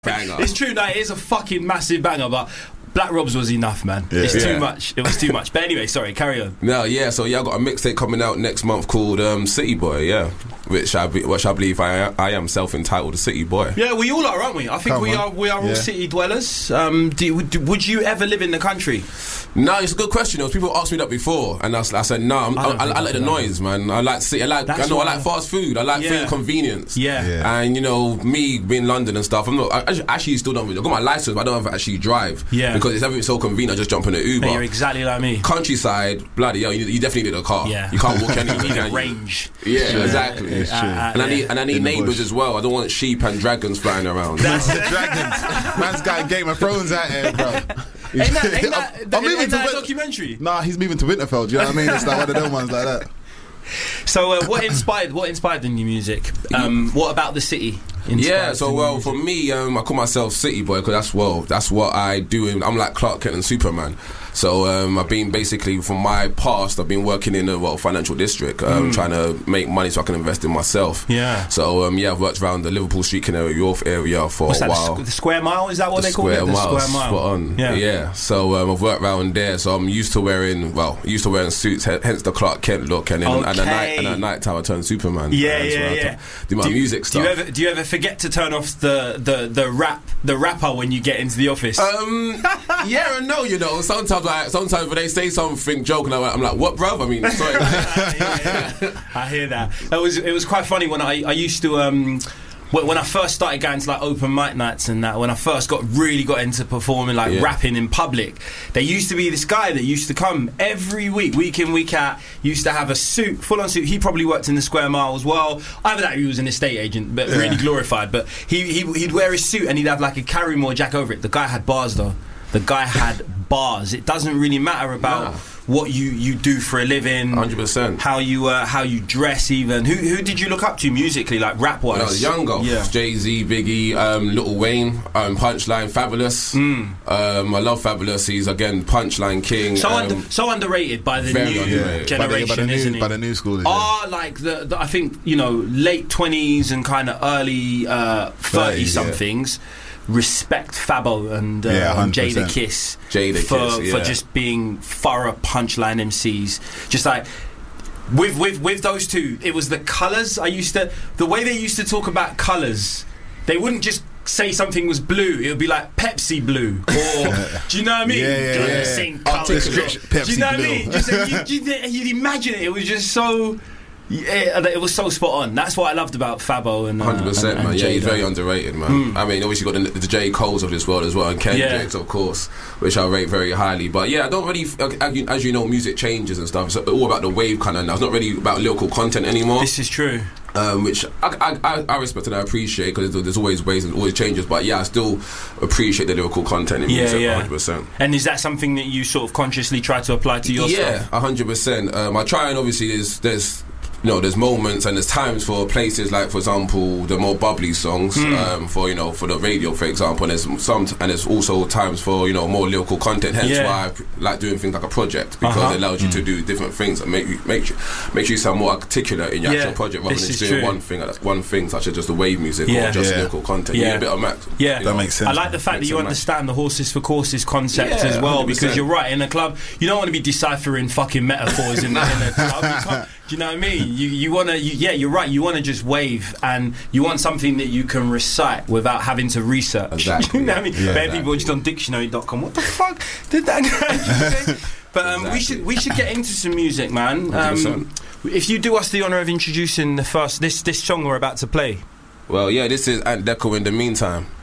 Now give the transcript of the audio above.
banger. It's true, no, it is a fucking massive banger, but Black Robs was enough, man. Yeah. It's too much. It was too much. But anyway, sorry, carry on. No, yeah, so yeah, I got a mixtape coming out next month called City Boy, yeah. Which I believe I am self-entitled a City Boy. Yeah, we all are, aren't we? I think we are all city dwellers. Would you ever live in the country? No, it's a good question. People asked me that before, and I said no. I like the noise, man. I like city. I like fast food. I like food convenience. Yeah. And me being London and stuff. I actually still don't. I've got my license, but I don't actually drive. Yeah. Because it's everything so convenient. I just jump in an Uber. Hey, you're exactly like me. Countryside, bloody hell, you definitely need a car. Yeah. You can't walk anywhere. You need a range. Yeah, exactly. And I need neighbours as well. I don't want sheep and dragons flying around. That's the dragons. Man's got Game of Thrones out here, bro. Ain't that a documentary? Nah, he's moving to Winterfell. Do you know what I mean? It's like one of them ones like that. So, what inspired the new music? What about the city? Yeah, so for me, I call myself City Boy because that's what I do. I'm like Clark Kent and Superman. So I've been basically, from my past, I've been working in a financial district, trying to make money so I can invest in myself. Yeah. So I've worked around the Liverpool Street Canary Wharf area for a while. The Square Mile, is that what they call it? The Square Mile. Spot on. Yeah. So I've worked around there. So I'm used to wearing suits, hence the Clark Kent look, and then at night time I turn Superman. Yeah. Do my music stuff. Do you ever forget to turn off the rapper when you get into the office? Yeah and no, sometimes when they say something joking, I'm like, what, bruv? I mean, sorry. I hear that. It was quite funny when I used to when I first started going to like open mic nights and that, when I first got into performing rapping in public, there used to be this guy that used to come every week in, week out, used to have a suit, full on suit. He probably worked in the Square Mile as well. Either that, he was an estate agent, but really glorified. But he'd wear his suit and he'd have like a Carrymore jack over it. The guy had bars though. The guy had bars. It doesn't really matter about what you do for a living. 100%. How you dress even. Who did you look up to musically, like rap wise? When I was younger, Jay-Z, Biggie, Lil Wayne, Punchline, Fabulous. I love Fabulous. He's again Punchline King. So underrated by the new generation, isn't he? By the new school. Like the I think late 20s and kind of early 30 somethings. Respect Fabo and Jada Kiss for just being thorough punchline MCs. Just like with those two, it was the colours. The way they used to talk about colours, they wouldn't just say something was blue, it would be like Pepsi blue, or do you know what I mean? Yeah. Same colours. Pepsi do you know what I blue. mean? You'd imagine it. It was just so. It was so spot on. That's what I loved about Fabo and 100%, man. Yeah, he's very underrated, man. I mean, obviously got the J. Coles of this world as well, and Kendricks, of course, which I rate very highly. But yeah, I don't really, as you know, music changes and stuff. It's all about the wave kind of now. It's not really about lyrical content anymore. This is true. Which I respect and I appreciate, because there's always ways and always changes. But yeah, I still appreciate the lyrical content in music, 100%. And is that something that you sort of consciously try to apply to yourself? Yeah, 100%. I try, and obviously there's moments and there's times for places like, for example, the more bubbly songs for the radio, for example, and there's also times for more lyrical content. Hence why I like doing things like a project, because it allows you to do different things and makes you sound more articulate in your actual project, rather than just doing one thing such as just the wave music or just lyrical content. You need a bit of max. That makes sense. I like the fact that you understand the horses for courses concept as well, 100%. Because you're right, in a club you don't want to be deciphering fucking metaphors in a club. Do you know what I mean? You want to, you're right, you want to just wave, and you want something that you can recite without having to research. Exactly. You know what I mean? Bare people just on dictionary.com, what the fuck did that guy say? But we should get into some music, man. If you do us the honour of introducing this song we're about to play. Well, yeah, this is Ant Deco, In the Meantime.